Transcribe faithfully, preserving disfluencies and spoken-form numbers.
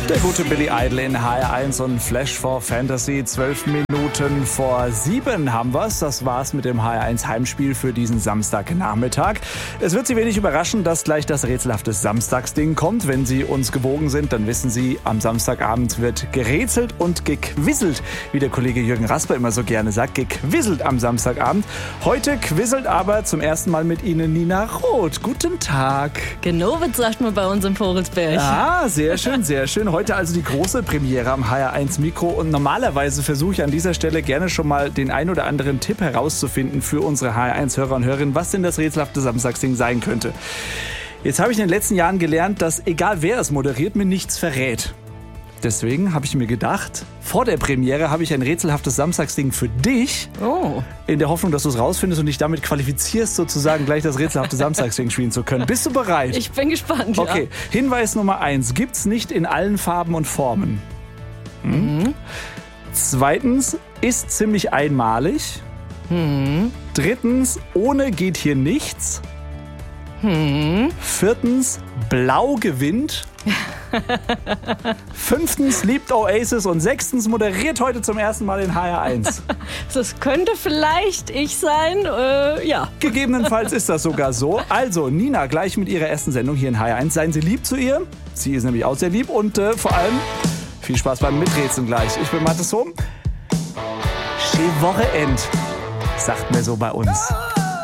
Der gute Billy Idol in H R eins und Flash for Fantasy. Zwölf Minuten vor sieben haben wir's. Das war's mit dem H R eins Heimspiel für diesen Samstagnachmittag. Es wird Sie wenig überraschen, dass gleich das rätselhafte Samstagsding kommt. Wenn Sie uns gewogen sind, dann wissen Sie, am Samstagabend wird gerätselt und gequisselt, wie der Kollege Jürgen Rasper immer so gerne sagt. Gequisselt am Samstagabend. Heute quisselt aber zum ersten Mal mit Ihnen Nina Roth. Guten Tag. Genowitz sagt man bei uns in Vogelsberg. Ah, sehr schön, sehr schön. Heute also die große Premiere am H R eins Mikro und normalerweise versuche ich an dieser Stelle gerne schon mal den ein oder anderen Tipp herauszufinden für unsere H R eins Hörer und Hörerinnen, was denn das rätselhafte Samstagsding sein könnte. Jetzt habe ich in den letzten Jahren gelernt, dass egal wer es moderiert, mir nichts verrät. Deswegen habe ich mir gedacht, vor der Premiere habe ich ein rätselhaftes Samstagsding für dich. Oh. In der Hoffnung, dass du es rausfindest und dich damit qualifizierst, sozusagen gleich das rätselhafte Samstagsding spielen zu können. Bist du bereit? Ich bin gespannt, ja. Okay, Hinweis Nummer eins. Gibt's nicht in allen Farben und Formen. Hm? Mhm. Zweitens, ist ziemlich einmalig. Mhm. Drittens, ohne geht hier nichts. Mhm. Viertens, blau gewinnt. Fünftens, liebt Oasis. Und sechstens, moderiert heute zum ersten Mal in H R eins. Das könnte vielleicht ich sein, äh, ja. Gegebenenfalls ist das sogar so. Also, Nina, gleich mit ihrer ersten Sendung hier in H R eins. Seien Sie lieb zu ihr. Sie ist nämlich auch sehr lieb. Und äh, vor allem, viel Spaß beim Miträtseln gleich. Ich bin Mathis Hohm. Schöne Woche end, sagt mir so bei uns.